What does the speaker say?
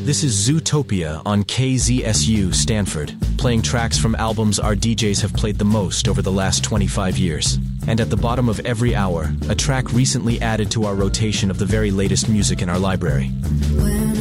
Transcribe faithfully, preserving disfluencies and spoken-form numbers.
This is Zootopia on K Z S U Stanford, playing tracks from albums our D Js have played the most over the last twenty-five years. And at the bottom of every hour, a track recently added to our rotation of the very latest music in our library. When